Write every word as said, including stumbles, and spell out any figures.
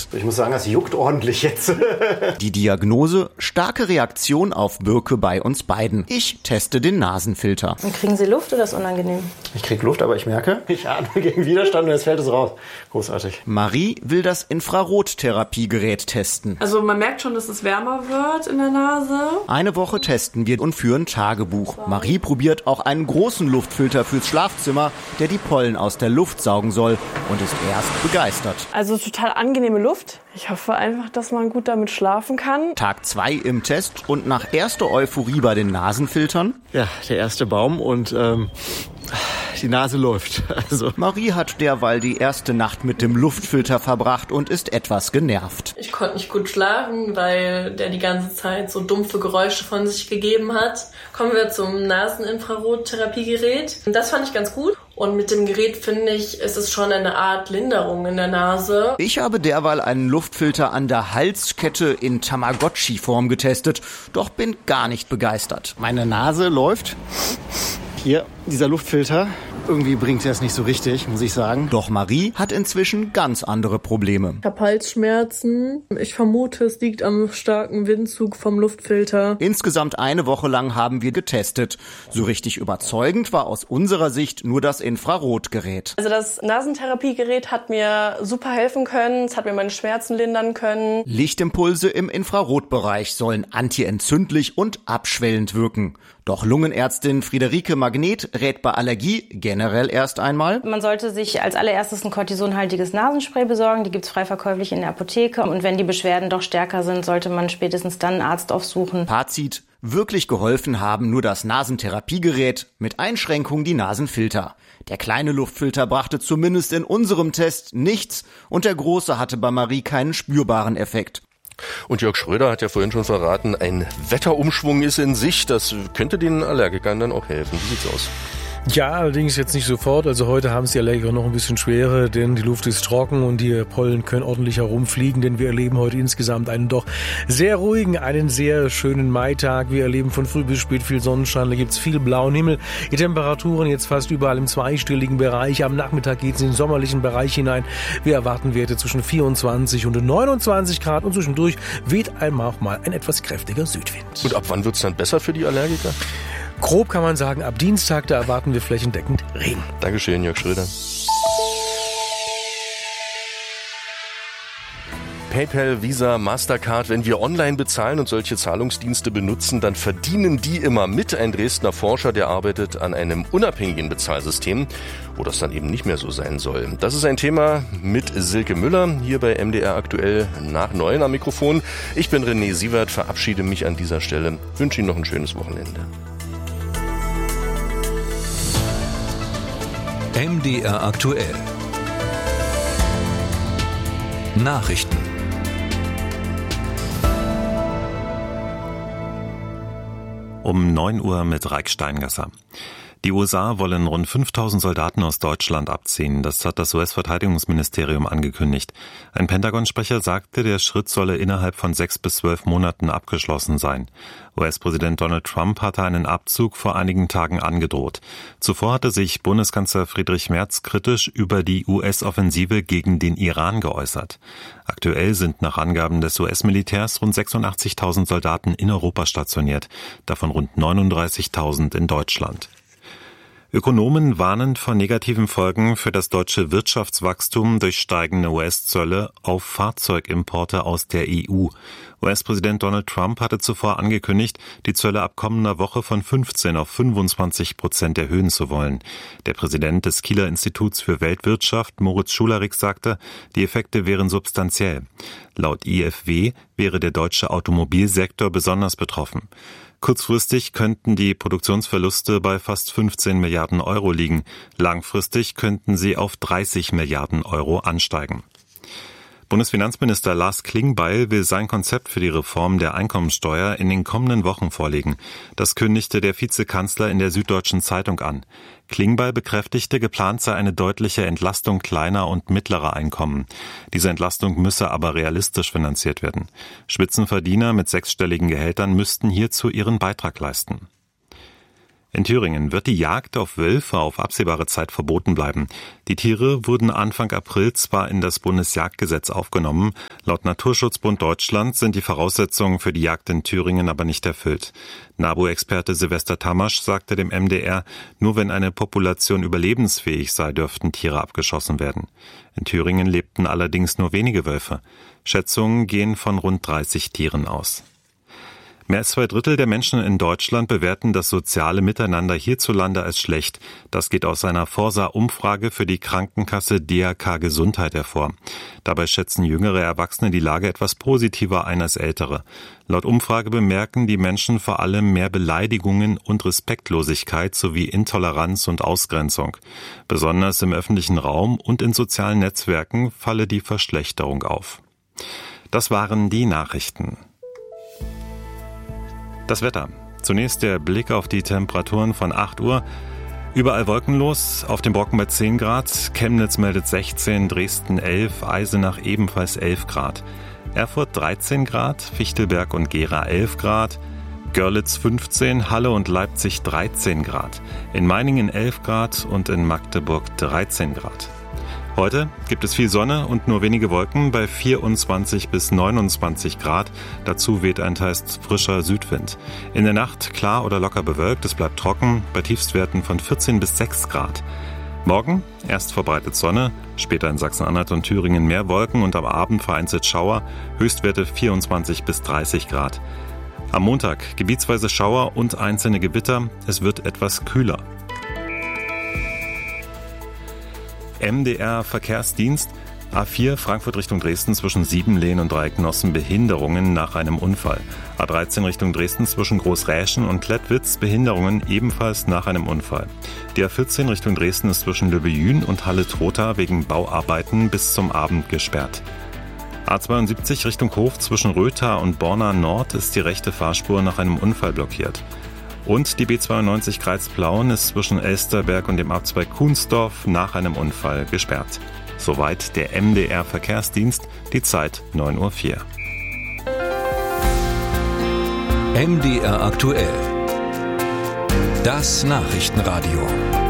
Ich muss sagen, das juckt ordentlich jetzt. Die Diagnose: starke Reaktion auf Birke bei uns beiden. Ich teste den Nasenfilter. Und kriegen Sie Luft oder ist unangenehm? Ich krieg Luft, aber ich merke, ich atme gegen Widerstand und jetzt fällt es raus. Großartig. Marie will das Infrarottherapiegerät testen. Also man merkt schon, dass es wärmer wird in der Nase. Eine Woche testen wir und führen Tagebuch. Marie probiert auch einen großen Luftfilter fürs Schlafzimmer, der die Pollen aus der Luft saugen soll, und ist erst begeistert. Also total angenehme Luft. Ich hoffe einfach, dass man gut damit schlafen kann. Tag zwei im Test und nach erster Euphorie bei den Nasenfiltern. Ja, der erste Baum und ähm, die Nase läuft. Also Marie hat derweil die erste Nacht mit dem Luftfilter verbracht und ist etwas genervt. Ich konnte nicht gut schlafen, weil der die ganze Zeit so dumpfe Geräusche von sich gegeben hat. Kommen wir zum Naseninfrarottherapiegerät. Das fand ich ganz gut. Und mit dem Gerät, finde ich, ist es schon eine Art Linderung in der Nase. Ich habe derweil einen Luftfilter an der Halskette in Tamagotchi-Form getestet, doch bin gar nicht begeistert. Meine Nase läuft. Hier, dieser Luftfilter. Irgendwie bringt er es nicht so richtig, muss ich sagen. Doch Marie hat inzwischen ganz andere Probleme. Ich habe Halsschmerzen. Ich vermute, es liegt am starken Windzug vom Luftfilter. Insgesamt eine Woche lang haben wir getestet. So richtig überzeugend war aus unserer Sicht nur das Infrarotgerät. Also das Nasentherapiegerät hat mir super helfen können. Es hat mir meine Schmerzen lindern können. Lichtimpulse im Infrarotbereich sollen antientzündlich und abschwellend wirken. Doch Lungenärztin Friederike Magnet rät bei Allergie generell erst einmal: Man sollte sich als allererstes ein kortisonhaltiges Nasenspray besorgen. Die gibt's frei verkäuflich in der Apotheke. Und wenn die Beschwerden doch stärker sind, sollte man spätestens dann einen Arzt aufsuchen. Fazit: Wirklich geholfen haben nur das Nasentherapiegerät, mit Einschränkung die Nasenfilter. Der kleine Luftfilter brachte zumindest in unserem Test nichts und der große hatte bei Marie keinen spürbaren Effekt. Und Jörg Schröder hat ja vorhin schon verraten, ein Wetterumschwung ist in Sicht. Das könnte den Allergikern dann auch helfen. Wie sieht's aus? Ja, allerdings jetzt nicht sofort. Also heute haben es die Allergiker noch ein bisschen schwerer, denn die Luft ist trocken und die Pollen können ordentlich herumfliegen, denn wir erleben heute insgesamt einen doch sehr ruhigen, einen sehr schönen Maitag. Wir erleben von früh bis spät viel Sonnenschein, da gibt's viel blauen Himmel. Die Temperaturen jetzt fast überall im zweistelligen Bereich. Am Nachmittag geht's in den sommerlichen Bereich hinein. Wir erwarten Werte zwischen vierundzwanzig und neunundzwanzig Grad und zwischendurch weht einmal auch mal ein etwas kräftiger Südwind. Und ab wann wird's dann besser für die Allergiker? Grob kann man sagen, ab Dienstag, da erwarten wir flächendeckend Regen. Dankeschön, Jörg Schröder. PayPal, Visa, Mastercard, wenn wir online bezahlen und solche Zahlungsdienste benutzen, dann verdienen die immer mit. Ein Dresdner Forscher, der arbeitet an einem unabhängigen Bezahlsystem, wo das dann eben nicht mehr so sein soll. Das ist ein Thema mit Silke Müller, hier bei M D R aktuell nach neun am Mikrofon. Ich bin René Sievert, verabschiede mich an dieser Stelle, wünsche Ihnen noch ein schönes Wochenende. M D R aktuell. Nachrichten. Um neun Uhr mit Reik Steingasser. Die U S A wollen rund fünftausend Soldaten aus Deutschland abziehen. Das hat das U S-Verteidigungsministerium angekündigt. Ein Pentagon-Sprecher sagte, der Schritt solle innerhalb von sechs bis zwölf Monaten abgeschlossen sein. U S-Präsident Donald Trump hatte einen Abzug vor einigen Tagen angedroht. Zuvor hatte sich Bundeskanzler Friedrich Merz kritisch über die U S-Offensive gegen den Iran geäußert. Aktuell sind nach Angaben des U S-Militärs rund sechsundachtzigtausend Soldaten in Europa stationiert, davon rund neununddreißigtausend in Deutschland. Ökonomen warnen vor negativen Folgen für das deutsche Wirtschaftswachstum durch steigende U S-Zölle auf Fahrzeugimporte aus der E U. U S-Präsident Donald Trump hatte zuvor angekündigt, die Zölle ab kommender Woche von fünfzehn auf fünfundzwanzig Prozent erhöhen zu wollen. Der Präsident des Kieler Instituts für Weltwirtschaft, Moritz Schularik, sagte, die Effekte wären substanziell. Laut I F W wäre der deutsche Automobilsektor besonders betroffen. Kurzfristig könnten die Produktionsverluste bei fast fünfzehn Milliarden Euro liegen. Langfristig könnten sie auf dreißig Milliarden Euro ansteigen. Bundesfinanzminister Lars Klingbeil will sein Konzept für die Reform der Einkommensteuer in den kommenden Wochen vorlegen. Das kündigte der Vizekanzler in der Süddeutschen Zeitung an. Klingbeil bekräftigte, geplant sei eine deutliche Entlastung kleiner und mittlerer Einkommen. Diese Entlastung müsse aber realistisch finanziert werden. Spitzenverdiener mit sechsstelligen Gehältern müssten hierzu ihren Beitrag leisten. In Thüringen wird die Jagd auf Wölfe auf absehbare Zeit verboten bleiben. Die Tiere wurden Anfang April zwar in das Bundesjagdgesetz aufgenommen, laut Naturschutzbund Deutschland sind die Voraussetzungen für die Jagd in Thüringen aber nicht erfüllt. NABU-Experte Silvester Tamasch sagte dem M D R, nur wenn eine Population überlebensfähig sei, dürften Tiere abgeschossen werden. In Thüringen lebten allerdings nur wenige Wölfe. Schätzungen gehen von rund dreißig Tieren aus. Mehr als zwei Drittel der Menschen in Deutschland bewerten das soziale Miteinander hierzulande als schlecht. Das geht aus einer Forsa-Umfrage für die Krankenkasse D R K Gesundheit hervor. Dabei schätzen jüngere Erwachsene die Lage etwas positiver ein als ältere. Laut Umfrage bemerken die Menschen vor allem mehr Beleidigungen und Respektlosigkeit sowie Intoleranz und Ausgrenzung. Besonders im öffentlichen Raum und in sozialen Netzwerken falle die Verschlechterung auf. Das waren die Nachrichten. Das Wetter. Zunächst der Blick auf die Temperaturen von acht Uhr. Überall wolkenlos, auf dem Brocken bei zehn Grad, Chemnitz meldet sechzehn, Dresden elf, Eisenach ebenfalls elf Grad. Erfurt dreizehn Grad, Fichtelberg und Gera elf Grad, Görlitz fünfzehn, Halle und Leipzig dreizehn Grad, in Meiningen elf Grad und in Magdeburg dreizehn Grad. Heute gibt es viel Sonne und nur wenige Wolken bei vierundzwanzig bis neunundzwanzig Grad. Dazu weht ein teils frischer Südwind. In der Nacht klar oder locker bewölkt, es bleibt trocken, bei Tiefstwerten von vierzehn bis sechs Grad. Morgen erst verbreitet Sonne, später in Sachsen-Anhalt und Thüringen mehr Wolken und am Abend vereinzelt Schauer, Höchstwerte vierundzwanzig bis dreißig Grad. Am Montag gebietsweise Schauer und einzelne Gewitter, es wird etwas kühler. M D R Verkehrsdienst, A vier Frankfurt Richtung Dresden zwischen Siebenlehn und Dreiecknossen Behinderungen nach einem Unfall. A dreizehn Richtung Dresden zwischen Großräschen und Klettwitz Behinderungen ebenfalls nach einem Unfall. Die A vierzehn Richtung Dresden ist zwischen Löbejün und Halle-Trotha wegen Bauarbeiten bis zum Abend gesperrt. A zweiundsiebzig Richtung Hof zwischen Rötha und Borna Nord ist die rechte Fahrspur nach einem Unfall blockiert. Und die B zweiundneunzig Kreuz-Plauen ist zwischen Elsterberg und dem Abzweig Kuhnsdorf nach einem Unfall gesperrt. Soweit der M D R Verkehrsdienst, die Zeit neun Uhr vier. M D R aktuell. Das Nachrichtenradio.